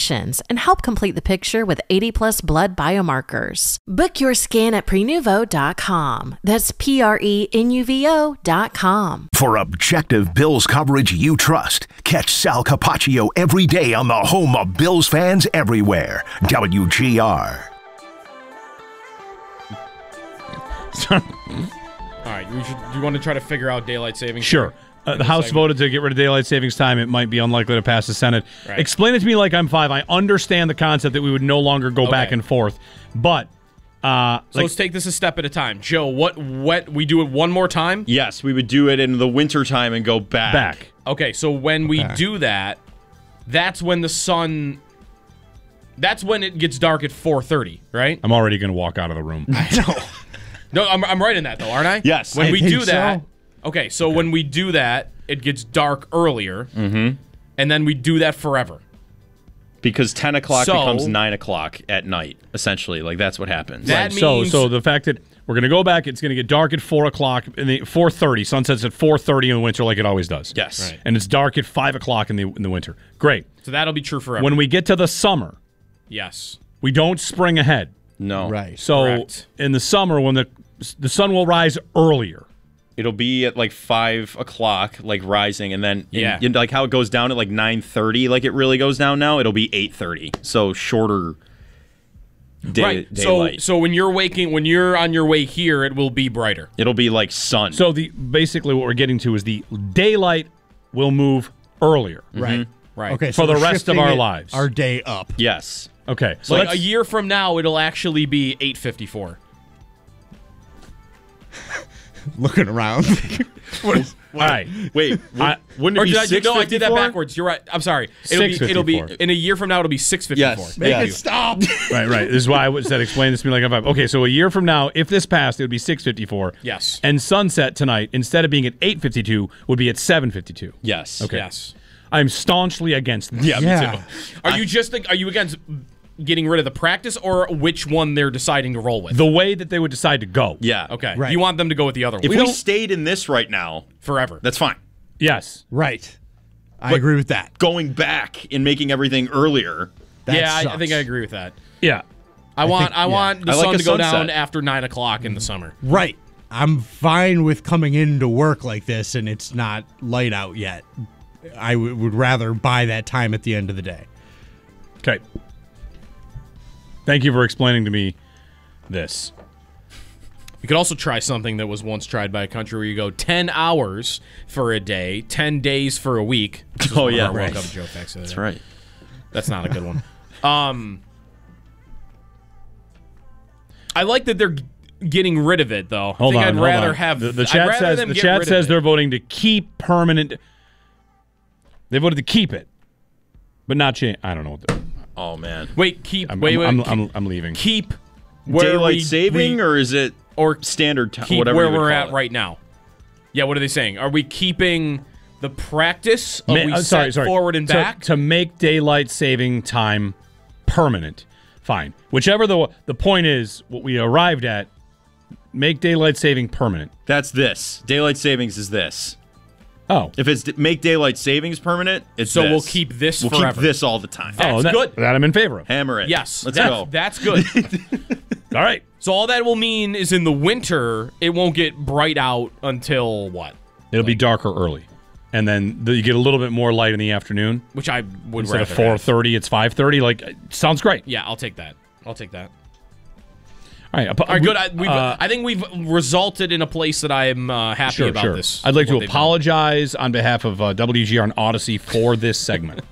conditions and help complete the picture with 80-plus blood biomarkers. Book your scan at Prenuvo.com. That's PRENUVO.com. For objective Bills coverage you trust, catch Sal Capaccio every day on the home of Bills fans everywhere, WGR. All right, do you want to try to figure out daylight savings? Sure. The House voted to get rid of daylight savings time. It might be unlikely to pass the Senate. Right. Explain it to me like I'm 5. I understand the concept that we would no longer go back and forth, but let's take this a step at a time. Joe, what we do it one more time? Yes, we would do it in the winter time and go back. Okay, so when we do that, that's when it gets dark at 4:30, right? I'm already going to walk out of the room. I know. No, I'm right in that though, aren't I? Yes. When I we think do that, so. okay, so when we do that, it gets dark earlier, and then we do that forever. Because 10 o'clock becomes 9 o'clock at night, essentially. Like, that's what happens. That means... So the fact that we're going to go back, it's going to get dark at 4 o'clock, 4:30. Sunsets at 4:30 in the winter like it always does. Yes. Right. And it's dark at 5 o'clock in the winter. Great. So that'll be true forever. When we get to the summer, yes, we don't spring ahead. No. Right. So Correct. in the summer, when the sun will rise earlier. It'll be at like 5 o'clock, like rising, and then like how it goes down at like 9:30, like it really goes down now. It'll be 8:30, so shorter right. daylight. So when you're on your way here, it will be brighter. It'll be like sun. So basically what we're getting to is the daylight will move earlier. Right. Right. Okay. For So the we're rest of shifting our lives. our day up. Yes. Okay. So like a year from now, it'll actually be 8:54. Looking around. All right. Wait. Wouldn't it Or be did I 6:54? no, I did that backwards. You're right. I'm sorry. It'll be 6:54. in a year from now. It'll be 6:54. Yes. Make Yeah. it stop. Right. This is why I said explain this to me like I'm 5. Okay, so a year from now, if this passed, it would be 6:54. Yes. And sunset tonight, instead of being at 8:52, would be at 7:52. Yes. Okay. Yes. I'm staunchly against this. Yeah, Yeah. me too. Are you against getting rid of the practice or which one they're deciding to roll with? The way that they would decide to go. Yeah. Okay. Right. You want them to go with the other one If we stayed in this right now, forever. that's fine. Yes. Right. I agree with that. Going back and making everything earlier. That I sucks. think I agree with that. Yeah. I want the I like sun a to go sunset. down after 9 o'clock in the summer. Right. I'm fine with coming into work like this and it's not light out yet. I would rather buy that time at the end of the day. Okay. Thank you for explaining to me this. You could also try something that was once tried by a country where you go 10 hours for a day, 10 days for a week. Oh, yeah. Our Right. World Cup joke facts of the That's day. right. That's not a good one. I like that they're getting rid of it, though. Hold I think on. I'd hold rather on. have the I'd chat rather says them the get chat rid says of they're it. voting to keep permanent. They voted to keep it, but not change. I don't know what. Oh, man. Wait, keep. I'm leaving. Keep where Daylight saving, or is it or standard time? keep Whatever where you would we're call at it. right now? Yeah, what are they saying? Are we keeping the practice of we sorry. set forward and back? To make daylight saving time permanent. Fine. Whichever the point is, what we arrived at, make daylight saving permanent. That's this. Daylight savings is this. Oh. If it's make daylight savings permanent, it's So this. we'll keep this We'll forever. keep this all the time. That's good. That I'm in favor of. Hammer it. Yes, Let's go. That's good. All right. So all that will mean is in the winter, it won't get bright out until what? It'll be darker early. And then you get a little bit more light in the afternoon. Which I would Instead of rather have. 4:30, it's 5:30. Like, sounds great. Yeah, I'll take that. All right. right, good. I think we've resulted in a place that I am happy about this. I'd like to what they've done. apologize on behalf of WGR and Odyssey for this segment.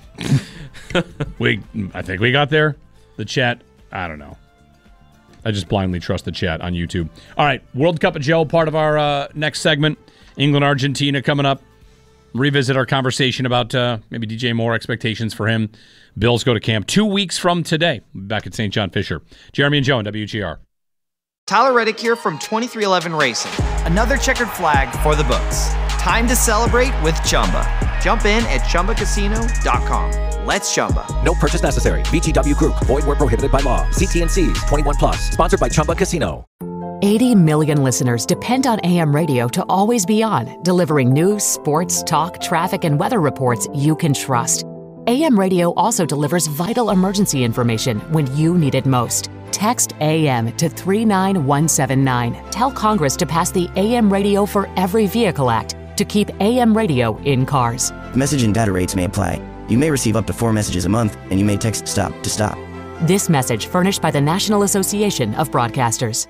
I think we got there. The chat, I don't know. I just blindly trust the chat on YouTube. All right, World Cup of Joe, part of our next segment. England, Argentina coming up. Revisit our conversation about maybe DJ Moore, expectations for him. Bills go to camp 2 weeks from today. Back at St. John Fisher. Jeremy and Joe on WGR. Tyler Reddick here from 2311 Racing. Another checkered flag for the books. Time to celebrate with Chumba. Jump in at ChumbaCasino.com. Let's Chumba. No purchase necessary. VGW Group. Void where prohibited by law. See T&Cs. 21 plus. Sponsored by Chumba Casino. 80 million listeners depend on AM radio to always be on, delivering news, sports, talk, traffic, and weather reports you can trust. AM Radio also delivers vital emergency information when you need it most. Text AM to 39179. Tell Congress to pass the AM Radio for Every Vehicle Act to keep AM radio in cars. Message and data rates may apply. You may receive up to 4 messages a month, and you may text STOP to stop. This message furnished by the National Association of Broadcasters.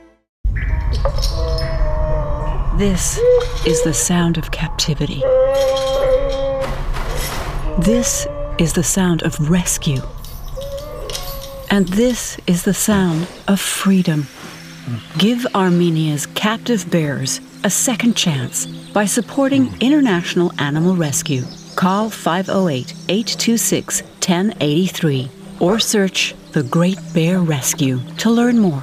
This is the sound of captivity. This is the sound of rescue. And this is the sound of freedom. Give Armenia's captive bears a second chance by supporting International Animal Rescue. Call 508-826-1083 or search The Great Bear Rescue to learn more.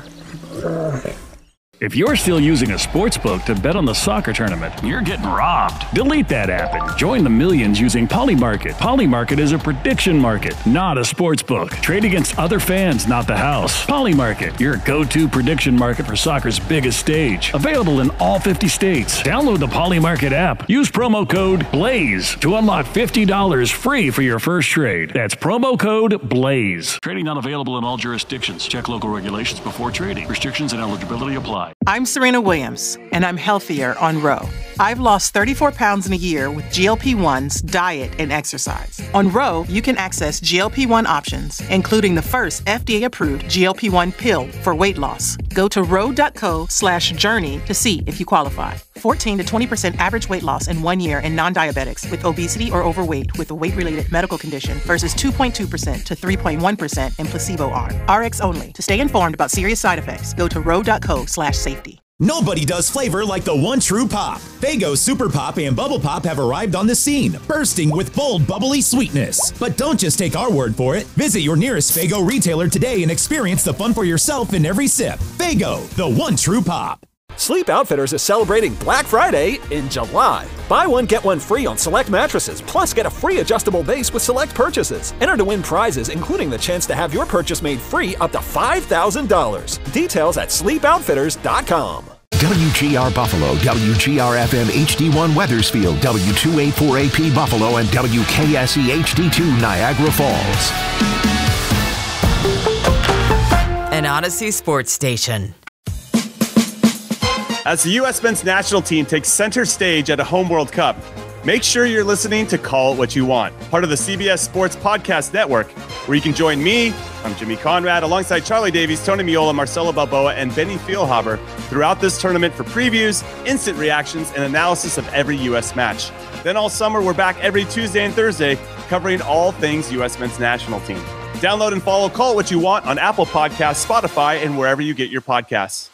If you're still using a sportsbook to bet on the soccer tournament, you're getting robbed. Delete that app and join the millions using Polymarket. Polymarket is a prediction market, not a sportsbook. Trade against other fans, not the house. Polymarket, your go-to prediction market for soccer's biggest stage. Available in all 50 states. Download the Polymarket app. Use promo code BLAZE to unlock $50 free for your first trade. That's promo code BLAZE. Trading not available in all jurisdictions. Check local regulations before trading. Restrictions and eligibility apply. I'm Serena Williams, and I'm healthier on Ro. I've lost 34 pounds in a year with GLP-1s, diet, and exercise. On Ro, you can access GLP-1 options, including the first FDA-approved GLP-1 pill for weight loss. Go to ro.co/journey to see if you qualify. 14 to 20% average weight loss in 1 year in non-diabetics with obesity or overweight with a weight-related medical condition versus 2.2% to 3.1% in placebo arm. RX only. To stay informed about serious side effects, go to ro.co/safety. Nobody does flavor like the one true pop. Faygo Super Pop and Bubble Pop have arrived on the scene, bursting with bold, bubbly sweetness. But don't just take our word for it. Visit your nearest Faygo retailer today and experience the fun for yourself in every sip. Faygo, the one true pop. Sleep Outfitters is celebrating Black Friday in July. Buy one, get one free on select mattresses, plus get a free adjustable base with select purchases. Enter to win prizes, including the chance to have your purchase made free up to $5,000. Details at sleepoutfitters.com. WGR Buffalo, WGR-FM HD1 Weathersfield, W284AP Buffalo, and WKSE HD2 Niagara Falls. An Odyssey sports station. As the U.S. men's national team takes center stage at a home World Cup, make sure you're listening to Call It What You Want, part of the CBS Sports Podcast Network, where you can join me, I'm Jimmy Conrad, alongside Charlie Davies, Tony Miola, Marcelo Balboa, and Benny Feilhaber throughout this tournament for previews, instant reactions, and analysis of every U.S. match. Then all summer, we're back every Tuesday and Thursday, covering all things U.S. men's national team. Download and follow Call It What You Want on Apple Podcasts, Spotify, and wherever you get your podcasts.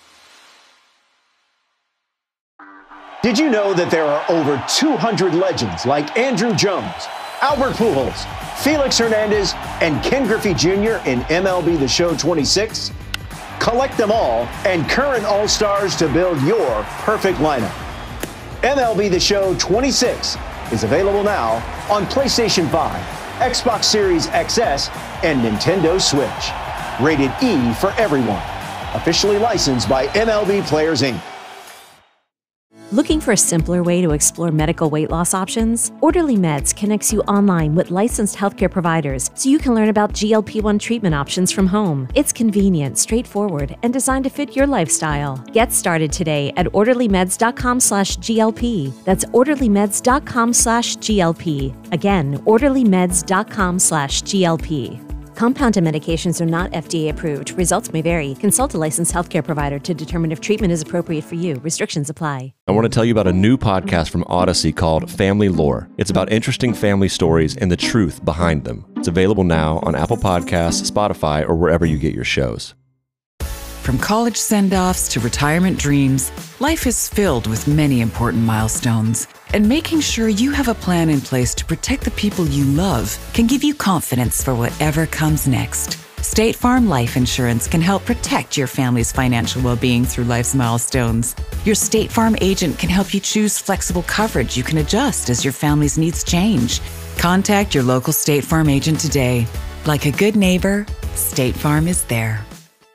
Did you know that there are over 200 legends like Andrew Jones, Albert Pujols, Felix Hernandez, and Ken Griffey Jr. in MLB The Show 26? Collect them all and current All-Stars to build your perfect lineup. MLB The Show 26 is available now on PlayStation 5, Xbox Series XS, and Nintendo Switch. Rated E for everyone. Officially licensed by MLB Players, Inc. Looking for a simpler way to explore medical weight loss options? Orderly Meds connects you online with licensed healthcare providers so you can learn about GLP-1 treatment options from home. It's convenient, straightforward, and designed to fit your lifestyle. Get started today at orderlymeds.com/GLP. That's orderlymeds.com/GLP. Again, orderlymeds.com/GLP. Compounded medications are not FDA approved. Results may vary. Consult a licensed healthcare provider to determine if treatment is appropriate for you. Restrictions apply. I want to tell you about a new podcast from Odyssey called Family Lore. It's about interesting family stories and the truth behind them. It's available now on Apple Podcasts, Spotify, or wherever you get your shows. From college send-offs to retirement dreams, life is filled with many important milestones. And making sure you have a plan in place to protect the people you love can give you confidence for whatever comes next. State Farm Life Insurance can help protect your family's financial well-being through life's milestones. Your State Farm agent can help you choose flexible coverage you can adjust as your family's needs change. Contact your local State Farm agent today. Like a good neighbor, State Farm is there.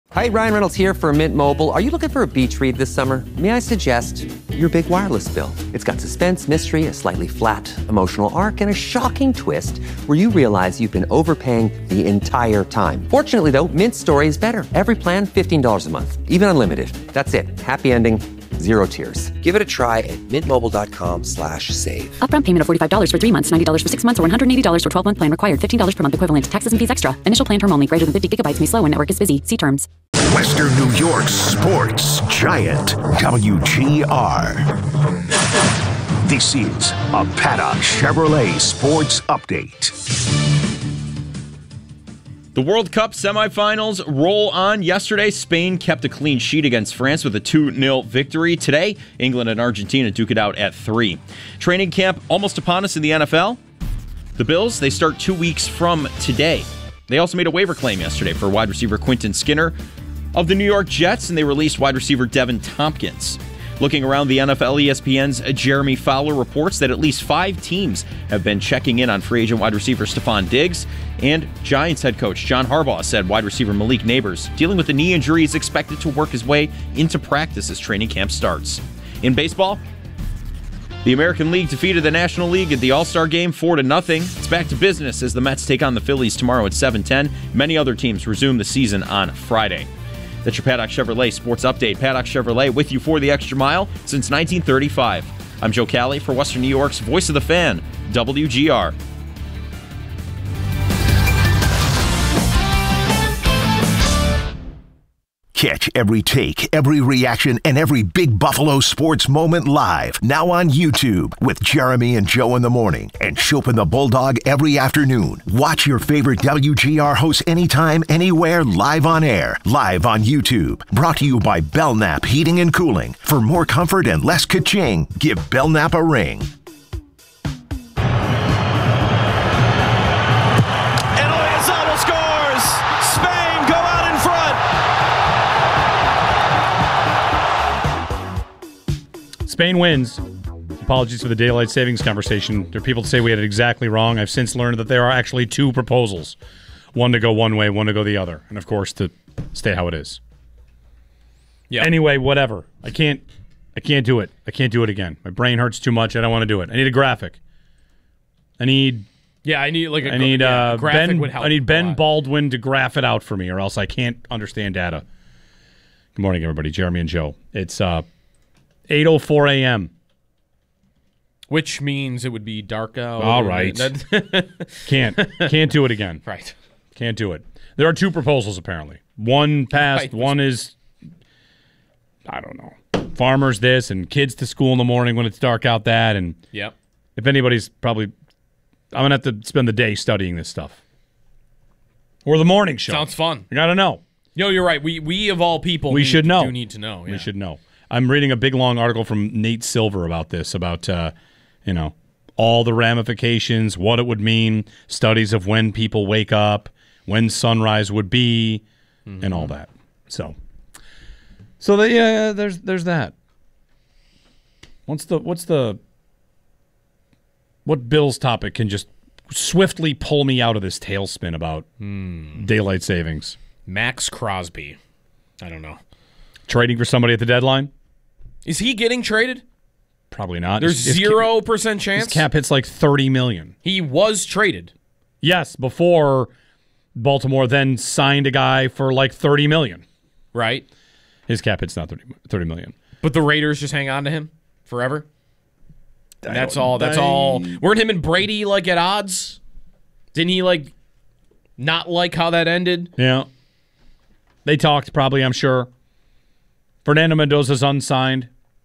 Hi, Ryan Reynolds here for Mint Mobile. Are you looking for a beach read this summer? May I suggest your big wireless bill? It's got suspense, mystery, a slightly flat, emotional arc, and a shocking twist where you realize you've been overpaying the entire time. Fortunately, though, Mint's story is better. Every plan, $15 a month. Even unlimited. That's it. Happy ending. Zero tears. Give it a try at mintmobile.com/save. Upfront payment of $45 for 3 months, $90 for 6 months, or $180 for 12-month plan required. $15 per month equivalent. Taxes and fees extra. Initial plan term only. Greater than 50 gigabytes may slow when network is busy. See terms. Western New York's sports giant, WGR. This is a Paddock Chevrolet Sports Update. The World Cup semifinals roll on. Yesterday, Spain kept a clean sheet against France with a 2-0 victory. Today, England and Argentina duke it out at 3. Training camp almost upon us in the NFL. The Bills, they start 2 weeks from today. They also made a waiver claim yesterday for wide receiver Quentin Skinner of the New York Jets, and they released wide receiver Devin Tompkins. Looking around the NFL, ESPN's Jeremy Fowler reports that at least 5 teams have been checking in on free agent wide receiver Stephon Diggs, and Giants head coach John Harbaugh said wide receiver Malik Neighbors, dealing with a knee injury, is expected to work his way into practice as training camp starts. In baseball, the American League defeated the National League at the All-Star Game 4-0. It's back to business as the Mets take on the Phillies tomorrow at 7:10. Many other teams resume the season on Friday. That's your Paddock Chevrolet Sports Update. Paddock Chevrolet with you for the extra mile since 1935. I'm Joe Cali for Western New York's Voice of the Fan, WGR. Catch every take, every reaction, and every big Buffalo sports moment live. Now on YouTube with Jeremy and Joe in the morning and Chopin the Bulldog every afternoon. Watch your favorite WGR hosts anytime, anywhere, live on air. Live on YouTube. Brought to you by Belknap Heating and Cooling. For more comfort and less ka-ching, give Belknap a ring. Spain wins. Apologies for the daylight savings conversation. There are people that say we had it exactly wrong. I've since learned that there are actually 2 proposals. One to go one way, one to go the other. And, of course, to stay how it is. Yeah. Anyway, whatever. I can't do it. I can't do it again. My brain hurts too much. I don't want to do it. I need a graphic. I need graphic would help. I need Ben Baldwin to graph it out for me, or else I can't understand data. Good morning, everybody. Jeremy and Joe. It's 8:04 a.m. Which means it would be dark out. All right. Can't do it again. Right. Can't do it. There are 2 proposals, apparently. One passed. Right. One is, I don't know, farmers this and kids to school in the morning when it's dark out that. And yep. If anybody's probably, I'm going to have to spend the day studying this stuff. Or the morning show. Sounds fun. I got to know. No, you're right. We of all people, should know. Do need to know. Yeah. We should know. I'm reading a big, long article from Nate Silver about this, about, all the ramifications, what it would mean, studies of when people wake up, when sunrise would be, and all that. So there's that. What Bill's topic can just swiftly pull me out of this tailspin about daylight savings? Max Crosby. I don't know. Trading for somebody at the deadline? Is he getting traded? Probably not. There's 0% chance. His cap hits like $30 million. He was traded. Yes, before Baltimore then signed a guy for like $30 million. Right. His cap hits not $30 million. But the Raiders just hang on to him forever? That's all. Weren't him and Brady like at odds? Didn't he like not like how that ended? Yeah. They talked probably, I'm sure. Fernando Mendoza's unsigned.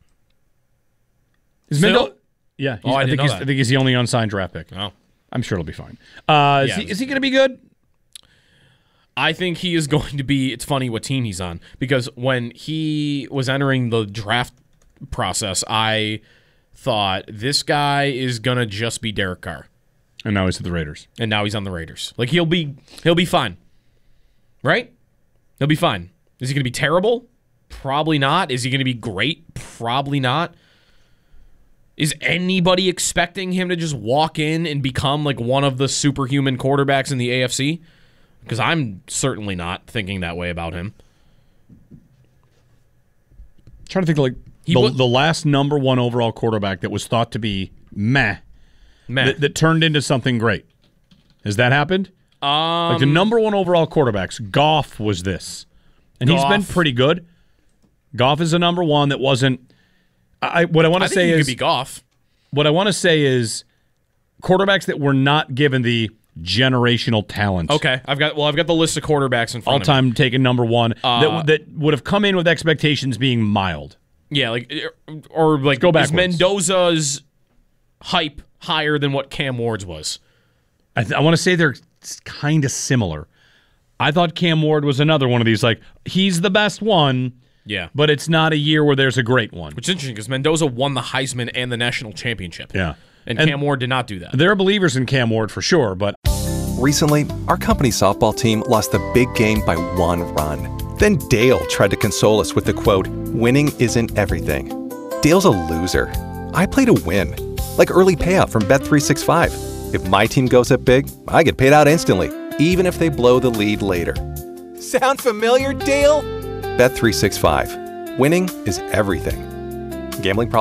Yeah. I think he's the only unsigned draft pick. Oh. I'm sure it'll be fine. Is he going to be good? I think he is going to be. It's funny what team he's on, because when he was entering the draft process, I thought this guy is going to just be Derek Carr. And now he's at the Raiders. And now he's on the Raiders. Like he'll be fine. Right? He'll be fine. Is he going to be terrible? Probably not. Is he going to be great? Probably not. Is anybody expecting him to just walk in and become like one of the superhuman quarterbacks in the AFC? Because I'm certainly not thinking that way about him. trying to think like the last number one overall quarterback that was thought to be meh. That turned into something great. Has that happened? Like the number one overall quarterbacks, Goff was this. And he's been pretty good. Goff is a number one that wasn't. What I want to say is. Could be Goff. What I want to say is quarterbacks that were not given the generational talent. Okay, I've got the list of quarterbacks in front of me. All-time taken number one that would have come in with expectations being mild. Yeah, or go backwards. Is Mendoza's hype higher than what Cam Ward's was? I want to say they're kind of similar. I thought Cam Ward was another one of these, like, he's the best one, yeah, but it's not a year where there's a great one. Which is interesting because Mendoza won the Heisman and the national championship. Yeah. And Cam Ward did not do that. There are believers in Cam Ward for sure, but... Recently, our company softball team lost the big game by 1 run. Then Dale tried to console us with the quote, "Winning isn't everything." Dale's a loser. I play to win. Like early payout from Bet365. If my team goes up big, I get paid out instantly, even if they blow the lead later. Sound familiar, Dale? Bet365. Winning is everything. Gambling problem?